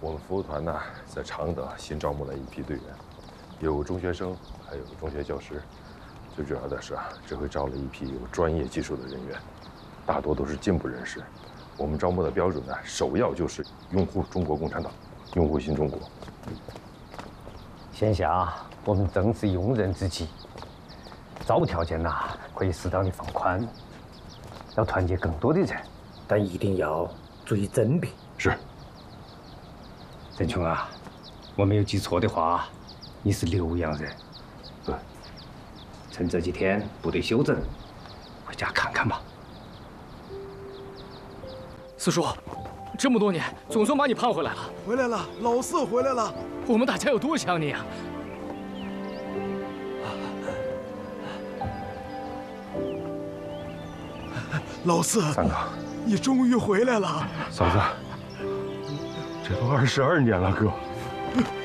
我们服务团呢，在常德新招募了一批队员，有中学生，还有中学教师。最主要的是这回招了一批有专业技术的人员，大多都是进步人士。我们招募的标准呢，首要就是拥护中国共产党，拥护新中国。 眼下我们正是用人之际，招募条件可以适当的放宽，要团结更多的人，但一定要注意甄别。 是。 振琼我没有记错的话，你是浏阳人。 对。 趁这几天部队休整，回家看看吧。 四叔，这么多年，总算把你盼回来了。 回来了，老四回来了。 我们大家有多想你啊！ 老四， 三哥， 你终于回来了。 嫂子，这都22年了，哥。